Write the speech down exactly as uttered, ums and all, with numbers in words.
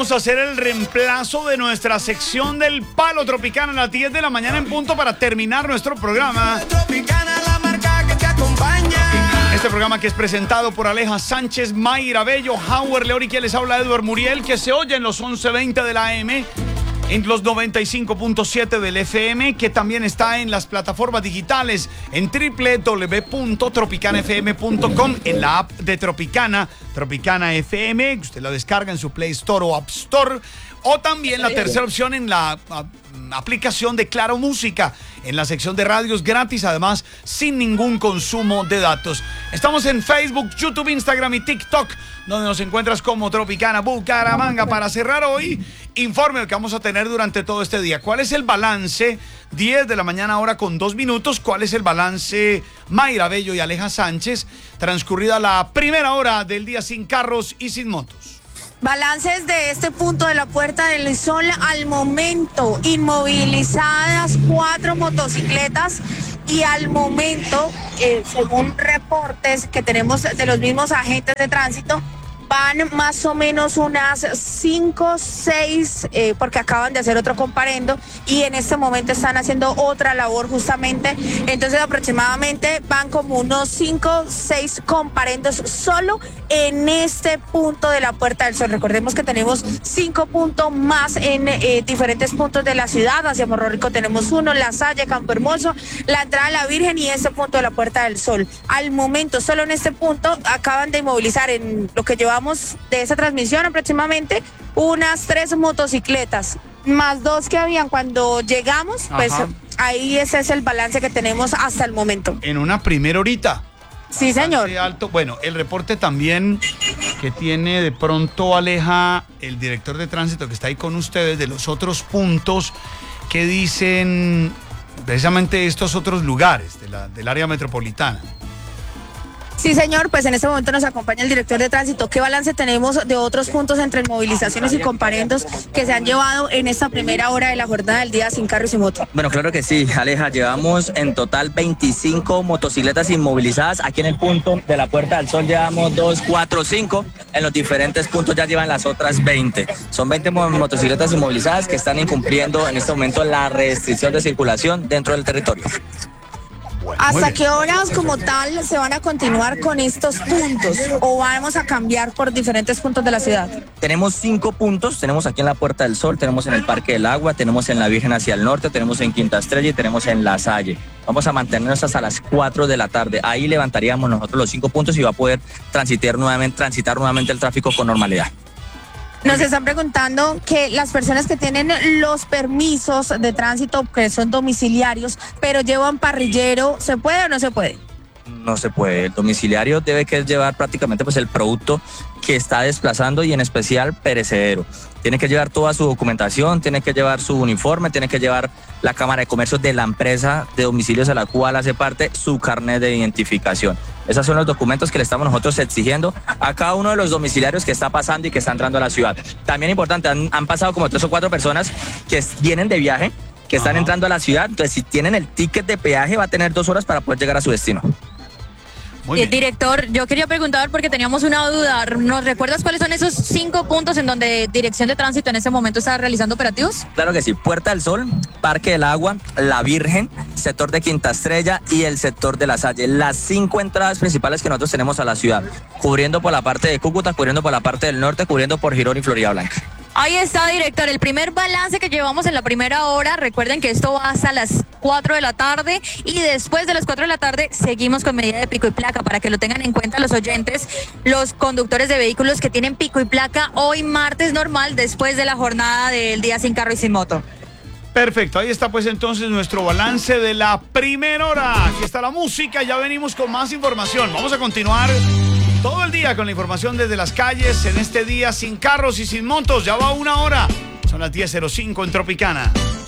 vamos a hacer el reemplazo de nuestra sección del Palo Tropicana a las diez de la mañana en punto para terminar nuestro programa. Tropicana, la marca que te acompaña. Este programa que es presentado por Aleja Sánchez, Mayra Bello, Howard Leori, que les habla Edward Muriel, que se oye en los once veinte de la A M, en los noventa y cinco punto siete del F M, que también está en las plataformas digitales en doble u doble u doble u punto tropicana f m punto com, en la app de Tropicana, Tropicana F M, usted la descarga en su Play Store o App Store, o también la tercera opción en la a, aplicación de Claro Música, en la sección de radios gratis, además sin ningún consumo de datos. Estamos en Facebook, YouTube, Instagram y TikTok, donde nos encuentras como Tropicana Bucaramanga. Para cerrar hoy, informe que vamos a tener durante todo este día. ¿Cuál es el balance? diez de la mañana, ahora con dos minutos. ¿Cuál es el balance? Mayra Bello y Aleja Sánchez, transcurrida la primera hora del día sin carros y sin motos. Balances de este punto de la Puerta del Sol al momento, inmovilizadas cuatro motocicletas y al momento, eh, según reportes que tenemos de los mismos agentes de tránsito, van más o menos unas cinco, seis, eh, porque acaban de hacer otro comparendo y en este momento están haciendo otra labor justamente. Entonces aproximadamente van como unos cinco, seis comparendos solo en este punto de la Puerta del Sol. Recordemos que tenemos cinco puntos más en eh, diferentes puntos de la ciudad. Hacia Morro Rico tenemos uno, La Salle, Campo Hermoso, la entrada a La Virgen y este punto de la Puerta del Sol. Al momento, solo en este punto acaban de inmovilizar en lo que llevamos de esa transmisión aproximadamente unas tres motocicletas, más dos que habían cuando llegamos. Ajá. Pues ahí ese es el balance que tenemos hasta el momento. En una primera horita. Sí, señor. Alto. Bueno, el reporte también que tiene de pronto Aleja, el director de tránsito que está ahí con ustedes, de los otros puntos que dicen precisamente estos otros lugares de la, del área metropolitana. Sí, señor, pues en este momento nos acompaña el director de tránsito. ¿Qué balance tenemos de otros puntos entre movilizaciones y comparendos que se han llevado en esta primera hora de la jornada del día sin carro y sin moto? Bueno, claro que sí, Aleja, llevamos en total veinticinco motocicletas inmovilizadas. Aquí en el punto de la Puerta del Sol llevamos dos, cuatro, cinco. En los diferentes puntos ya llevan las otras veinte. Son veinte motocicletas inmovilizadas que están incumpliendo en este momento la restricción de circulación dentro del territorio. ¿Hasta qué horas como tal se van a continuar con estos puntos o vamos a cambiar por diferentes puntos de la ciudad? Tenemos cinco puntos, tenemos aquí en la Puerta del Sol, tenemos en el Parque del Agua, tenemos en la Virgen hacia el norte, tenemos en Quinta Estrella y tenemos en La Salle. Vamos a mantenernos hasta las cuatro de la tarde. Ahí levantaríamos nosotros los cinco puntos y va a poder transitar nuevamente, transitar nuevamente el tráfico con normalidad. Nos están preguntando que las personas que tienen los permisos de tránsito, que son domiciliarios, pero llevan parrillero, ¿se puede o no se puede? No se puede. El domiciliario debe que llevar prácticamente pues el producto que está desplazando y en especial perecedero. Tiene que llevar toda su documentación, tiene que llevar su uniforme, tiene que llevar la Cámara de Comercio de la empresa de domicilios a la cual hace parte, su carnet de identificación. Esos son los documentos que le estamos nosotros exigiendo a cada uno de los domiciliarios que está pasando y que está entrando a la ciudad. También importante, han, han pasado como tres o cuatro personas que vienen de viaje, que están Ajá. entrando a la ciudad. Entonces, si tienen el ticket de peaje, va a tener dos horas para poder llegar a su destino. Muy bien. Director, yo quería preguntar porque teníamos una duda. ¿Nos recuerdas cuáles son esos cinco puntos en donde Dirección de Tránsito en este momento está realizando operativos? Claro que sí. Puerta del Sol, Parque del Agua, La Virgen, sector de Quinta Estrella y el sector de La Salle. Las cinco entradas principales que nosotros tenemos a la ciudad, cubriendo por la parte de Cúcuta, cubriendo por la parte del norte, cubriendo por Girón y Florida Blanca. Ahí está, director, el primer balance que llevamos en la primera hora. Recuerden que esto va hasta las cuatro de la tarde y después de las cuatro de la tarde seguimos con medida de pico y placa para que lo tengan en cuenta los oyentes, los conductores de vehículos que tienen pico y placa hoy martes normal después de la jornada del día sin carro y sin moto. Perfecto, ahí está pues entonces nuestro balance de la primera hora. Aquí está la música, ya venimos con más información. Vamos a continuar todo el día con la información desde las calles en este día sin carros y sin motos. Ya va una hora, son las diez cero cinco en Tropicana.